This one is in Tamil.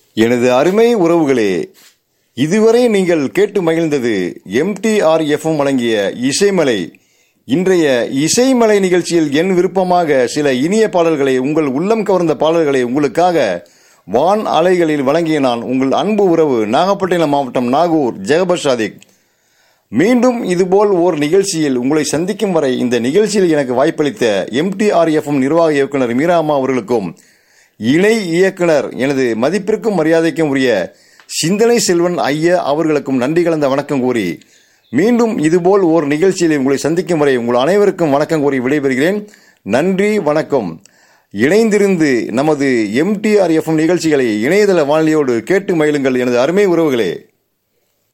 எனது அருமை உறவுகளே, இதுவரை நீங்கள் கேட்டு மகிழ்ந்தது MTRFM வழங்கிய இசைமலை. இன்றைய இசைமலை நிகழ்ச்சியில் என் விருப்பமாக சில இனிய பாடல்களை, உங்கள் உள்ளம் கவர்ந்த பாடல்களை உங்களுக்காக வான் அலைகளில் வழங்கிய நான் உங்கள் அன்பு உறவு, நாகப்பட்டினம் மாவட்டம் நாகூர் ஜெகபர் சாதிக். மீண்டும் இதுபோல் ஓர் நிகழ்ச்சியில் உங்களை சந்திக்கும் வரை இந்த நிகழ்ச்சியில் எனக்கு வாய்ப்பளித்த MTRFM நிர்வாக இயக்குனர் மீராமா அவர்களுக்கும், இணை இயக்குனர் எனது மதிப்பிற்கும் மரியாதைக்கும் உரிய சிந்தனை செல்வன் ஐயா அவர்களுக்கும் நன்றி கலந்த வணக்கம் கூறி, மீண்டும் இதுபோல் ஓர் நிகழ்ச்சியில் உங்களை சந்திக்கும் வரை உங்கள் அனைவருக்கும் வணக்கம் கூறி விடைபெறுகிறேன். நன்றி, வணக்கம். இணைந்திருந்து நமது MTRFM நிகழ்ச்சிகளை இணையதள வானொலியோடு கேட்டு மகிழுங்கள் எனது அருமை உறவுகளே.